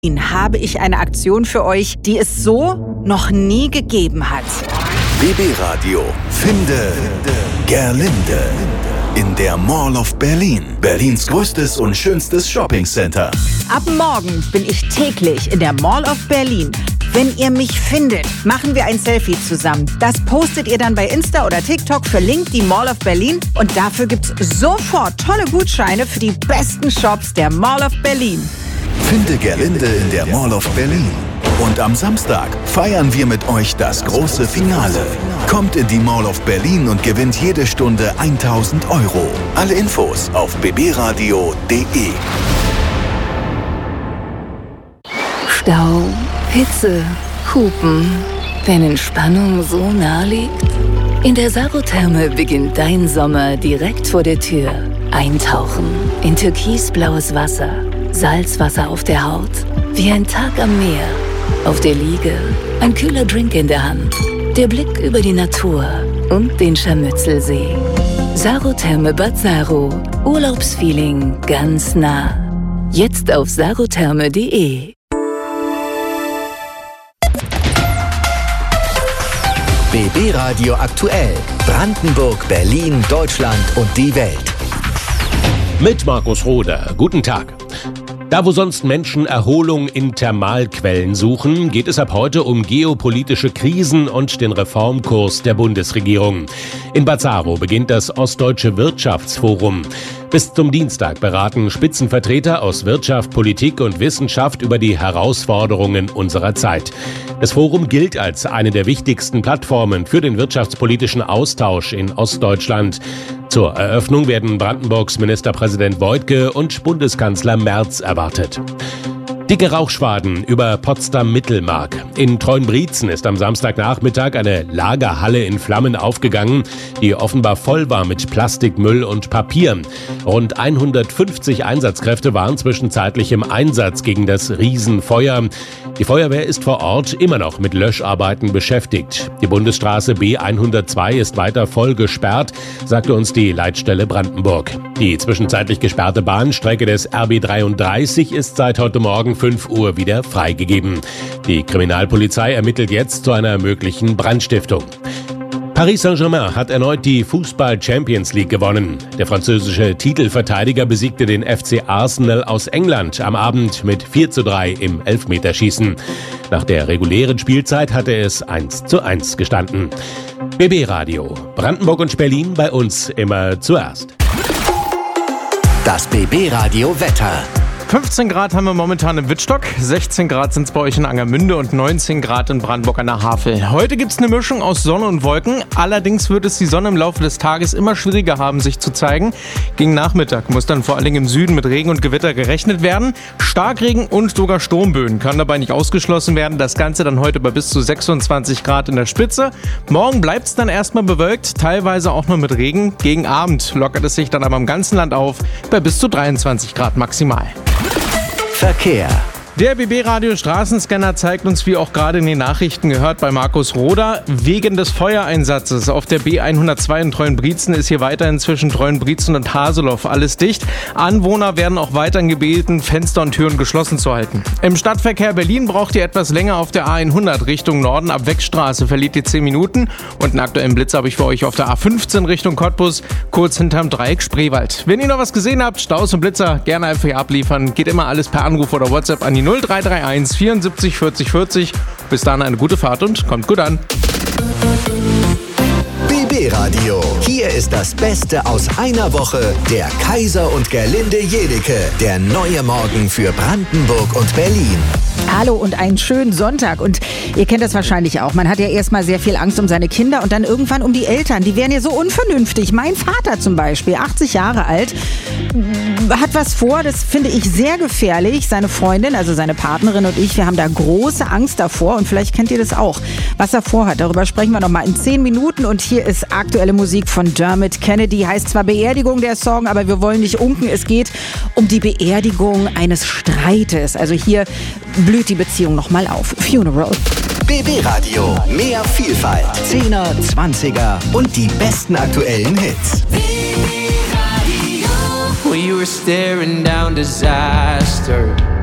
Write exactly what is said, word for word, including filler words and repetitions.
habe ich eine Aktion für euch, die es so noch nie gegeben hat. B B Radio Finde Gerlinde in der Mall of Berlin. Berlins größtes und schönstes Shoppingcenter. Ab morgen bin ich täglich in der Mall of Berlin. Wenn ihr mich findet, machen wir ein Selfie zusammen. Das postet ihr dann bei Insta oder TikTok, verlinkt die Mall of Berlin und dafür gibt's sofort tolle Gutscheine für die besten Shops der Mall of Berlin. Finde Gerlinde in der Mall of Berlin. Und am Samstag feiern wir mit euch das große Finale. Kommt in die Mall of Berlin und gewinnt jede Stunde tausend Euro. Alle Infos auf b b radio punkt d e. Stau, Hitze, Hupen. Wenn Entspannung so nah liegt? In der Sarotherme beginnt dein Sommer direkt vor der Tür. Eintauchen in türkisblaues Wasser. Salzwasser auf der Haut, wie ein Tag am Meer. Auf der Liege, ein kühler Drink in der Hand. Der Blick über die Natur und den Scharmützelsee. Sarotherme Bad Saro. Urlaubsfeeling ganz nah. Jetzt auf sarotherme punkt d e. B B Radio aktuell. Brandenburg, Berlin, Deutschland und die Welt. Mit Markus Roder. Guten Tag. Da, wo sonst Menschen Erholung in Thermalquellen suchen, geht es ab heute um geopolitische Krisen und den Reformkurs der Bundesregierung. In Bad Saro beginnt das Ostdeutsche Wirtschaftsforum. Bis zum Dienstag beraten Spitzenvertreter aus Wirtschaft, Politik und Wissenschaft über die Herausforderungen unserer Zeit. Das Forum gilt als eine der wichtigsten Plattformen für den wirtschaftspolitischen Austausch in Ostdeutschland. Zur Eröffnung werden Brandenburgs Ministerpräsident Woidke und Bundeskanzler Merz erwartet. Dicke Rauchschwaden über Potsdam-Mittelmark. In Treuenbrietzen ist am Samstagnachmittag eine Lagerhalle in Flammen aufgegangen, die offenbar voll war mit Plastikmüll und Papier. Rund hundertfünfzig Einsatzkräfte waren zwischenzeitlich im Einsatz gegen das Riesenfeuer. Die Feuerwehr ist vor Ort immer noch mit Löscharbeiten beschäftigt. Die Bundesstraße B hundertzwei ist weiter voll gesperrt, sagte uns die Leitstelle Brandenburg. Die zwischenzeitlich gesperrte Bahnstrecke des R B dreiunddreißig ist seit heute Morgen fünf Uhr wieder freigegeben. Die Kriminalpolizei ermittelt jetzt zu einer möglichen Brandstiftung. Paris Saint-Germain hat erneut die Fußball-Champions League gewonnen. Der französische Titelverteidiger besiegte den F C Arsenal aus England am Abend mit vier zu drei im Elfmeterschießen. Nach der regulären Spielzeit hatte es eins zu eins gestanden. B B Radio. Brandenburg und Berlin bei uns immer zuerst. Das B B Radio Wetter. fünfzehn Grad haben wir momentan im Wittstock, sechzehn Grad sind es bei euch in Angermünde und neunzehn Grad in Brandenburg an der Havel. Heute gibt es eine Mischung aus Sonne und Wolken, allerdings wird es die Sonne im Laufe des Tages immer schwieriger haben, sich zu zeigen. Gegen Nachmittag muss dann vor allen Dingen im Süden mit Regen und Gewitter gerechnet werden. Starkregen und sogar Sturmböen kann dabei nicht ausgeschlossen werden. Das Ganze dann heute bei bis zu sechsundzwanzig Grad in der Spitze. Morgen bleibt es dann erstmal bewölkt, teilweise auch noch mit Regen. Gegen Abend lockert es sich dann aber im ganzen Land auf bei bis zu dreiundzwanzig Grad maximal. Verkehr. Der B B-Radio Straßenscanner zeigt uns, wie auch gerade in den Nachrichten gehört, bei Markus Roder, wegen des Feuereinsatzes auf der B hundertzwei in Treuenbrietzen ist hier weiterhin zwischen Treuenbrietzen und Haseloff alles dicht. Anwohner werden auch weiterhin gebeten, Fenster und Türen geschlossen zu halten. Im Stadtverkehr Berlin braucht ihr etwas länger auf der A hundert Richtung Norden. Ab Wegstraße verliert ihr zehn Minuten. Und einen aktuellen Blitz habe ich für euch auf der A fünfzehn Richtung Cottbus, kurz hinterm Dreieck Spreewald. Wenn ihr noch was gesehen habt, Staus und Blitzer, gerne einfach hier abliefern. Geht immer alles per Anruf oder WhatsApp an die null drei drei eins vierundsiebzig vierzig vierzig. Bis dann eine gute Fahrt und kommt gut an. B B Radio. Hier ist das Beste aus einer Woche. Der Kaiser und Gerlinde Jedecke. Der neue Morgen für Brandenburg und Berlin. Hallo und einen schönen Sonntag. Und ihr kennt das wahrscheinlich auch. Man hat ja erstmal sehr viel Angst um seine Kinder und dann irgendwann um die Eltern. Die werden ja so unvernünftig. Mein Vater zum Beispiel, achtzig Jahre alt, hat was vor, das finde ich sehr gefährlich. Seine Freundin, also seine Partnerin und ich, wir haben da große Angst davor. Und vielleicht kennt ihr das auch, was er vorhat. Darüber sprechen wir nochmal in zehn Minuten. Und hier ist aktuelle Musik von Dermot Kennedy. Heißt zwar Beerdigung der Song, aber wir wollen nicht unken. Es geht um die Beerdigung eines Streites. Also hier blüht die Beziehung nochmal auf. Funeral. B B Radio. Mehr Vielfalt. Zehner, Zwanziger und die besten aktuellen Hits. We were staring down disaster.